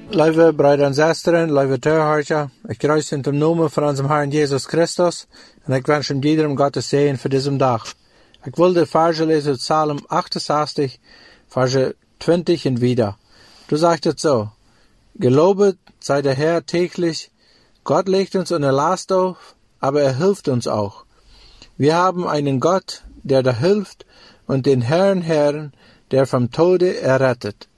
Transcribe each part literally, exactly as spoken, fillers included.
Lieve broeder en zusteren, lieve toehoorders, ik kruis in de naam van onze Herrn Jesus Christus en ik wens hem iedereen Gottes Segen voor deze dag. Ik wil de verse lezen uit Psalm achtenzestig, verse twintig en wieder. Du sagt het zo: Gelobet sei der Herr täglich, Gott legt uns eine Last auf, aber er hilft uns auch. Wir haben einen Gott, der da hilft, und den Herrn Herrn, der vom Tode errettet.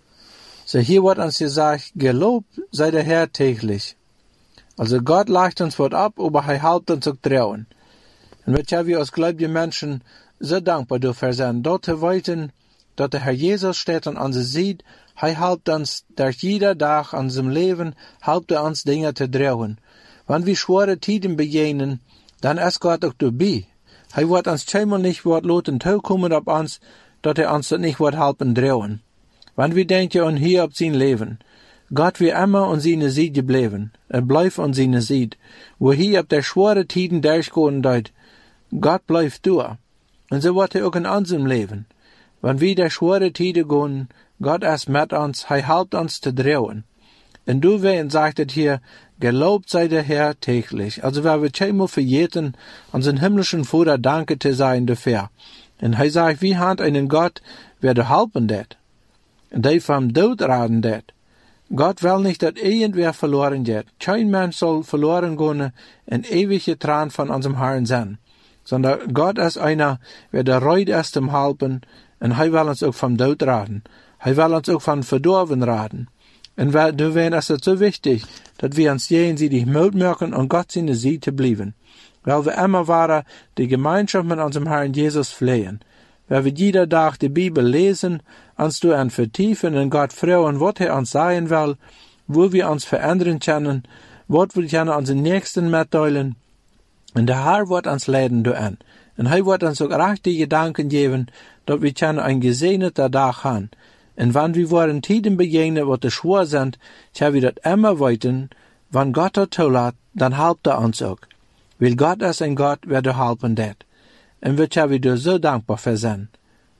So hier wird uns gesagt, gelobt sei der Herr täglich. Also Gott legt uns was ab, aber er helpt uns auch trauen. Und wir haben als gläubige Menschen so dankbar dafür sein, dort zu weiten, dass der Herr Jesus steht und uns sieht, er helpt uns durch jeder Tag an unserem Leben, helpt er uns Dinge zu trauen. Wenn wir schwere Tiden begegnen, dann ist Gott auch dabei. Er wird uns zweimal nicht was lassen zukommen auf uns, dass er uns das nicht wird helfen trauen. Wenn wir denken an hier auf sein Leben, Gott wird immer an seine Seite bleiben. Er bleibt an seine Seite. Wo hier auf der schwere Tiden durchgehen dort, Gott bleibt da. Und so wird er auch in unserem Leben. Wenn wir der schwere Tiden gehen, Gott ist mit uns, er hilft uns zu trauen. Und du werden sagt es hier, gelobt sei der Herr täglich. Also wir wir zweimal verjäten, unseren himmlischen Vater danke zu sein dafür. Und er sagt, wir haben einen Gott, wer dir helfen det. Und der vom Tod raden det. Gott will nicht, dass irgendwer verloren geht. Kein Mensch soll verloren gehen in ewige Tran von unserem Herrn sein. Sondern Gott ist einer, wer der Reut ist zum Helfen, und er will uns auch vom Tod raden. Er will uns auch von Verdorben raden. Und du ist es so wichtig, dass wir uns jenseitig Mut machen und Gott seine Seite bleiben. Weil wir immer waren, die Gemeinschaft mit unserem Herrn Jesus pflegen. Weil wir jeder Tag die Bibel lesen, uns du an vertiefen und Gott fragen, was er uns sagen will, wo wir uns verändern können, was wir können unseren Nächsten mitteilen. Und der Herr wird uns leiden du an. Und er wird uns auch recht die Gedanken geben, dass wir können ein gesegneter Tag haben. Und wenn wir wollen Tiden begegnen, wo die schwer sind, können wir das immer weiten, wenn Gott das zulässt, dann helpt er uns auch. Weil Gott ist ein Gott, wer dir helfen wird. Und wir können dir so dankbar für sein.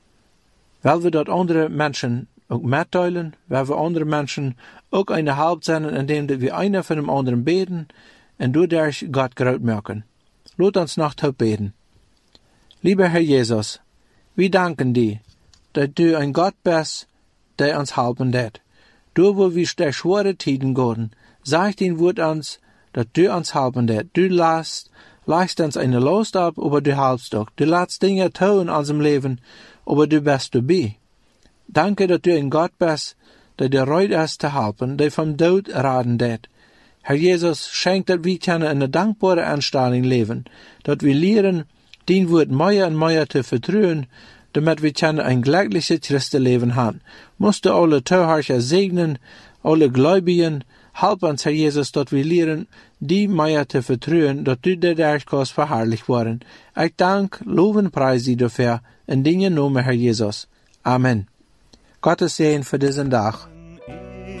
Weil wir dort andere Menschen auch mitteilen, weil wir andere Menschen auch eine Halb sein, indem wir einer von dem anderen beten, und dadurch Gott groß machen. Lass uns noch beten. Lieber Herr Jesus, wir danken dir, dass du ein Gott bist, der uns helfen wird. Du, wo wir der schwere Tiden gehen, sag den Wort uns, dass du uns helfen wird. Du lässt, lässt uns eine Last ab, aber du helfst doch. Du lässt Dinge tun in unserem Leben, aber du bist dabei. Danke, dass du ein Gott bist, der dir reut ist zu helfen, der vom Tod raten wird. Herr Jesus, schenkt, dass wir können eine dankbare Anstellung leben, dass wir lernen, dein Wort mehr und mehr zu vertrauen, damit wir können ein glückliches Christenleben haben. Musst du alle Zuhörer segnen, alle Gläubigen, help uns, Herr Jesus, dass wir lernen, die mehr zu vertrauen, dass du der Durchkurs verherrlicht worden. Ich danke, loben, preise dafür, in deinem Namen, Herr Jesus. Amen. Gottes Segen für diesen Tag.